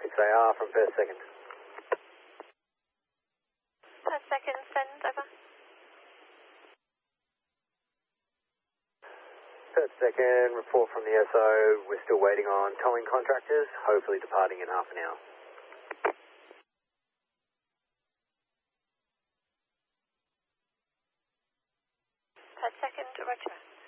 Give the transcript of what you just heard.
6AR from first second. First second, send over. Third second, report from the SO. We're still waiting on towing contractors, hopefully departing in half an hour. Third second, roger.